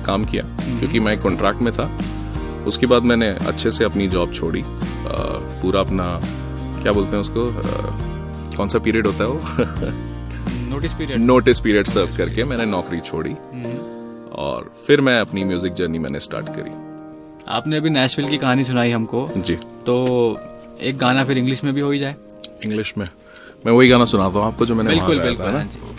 काम किया क्योंकि मैं कॉन्ट्रैक्ट में था। उसके बाद मैंने अच्छे से अपनी जॉब छोड़ी, पूरा अपना क्या बोलते हैं उसको, कौन सा पीरियड होता है वो नोटिस पीरियड सर्व करके मैंने नौकरी छोड़ी और फिर मैं अपनी म्यूजिक जर्नी मैंने स्टार्ट करी। आपने अभी नेशविल की कहानी सुनाई हमको जी, तो एक गाना फिर इंग्लिश में भी हो ही जाए। इंग्लिश में मैं वही गाना सुनाता हूँ आपको जो मैंने बिल्कुल वहाँ गाया बिल्कुल, था ना। हाँ जी।